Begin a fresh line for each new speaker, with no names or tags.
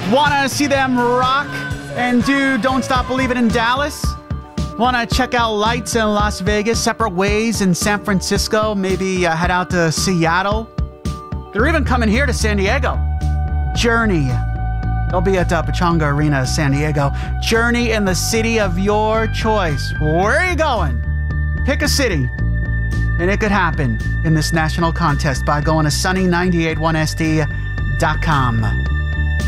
Want to see them rock and do Don't Stop Believin' in Dallas? Want to check out Lights in Las Vegas, Separate Ways in San Francisco, maybe head out to Seattle? They're even coming here to San Diego. Journey. They'll be at Pechanga Arena, San Diego. Journey in the city of your choice. Where are you going? Pick a city. And it could happen in this national contest by going to sunny981sd.com.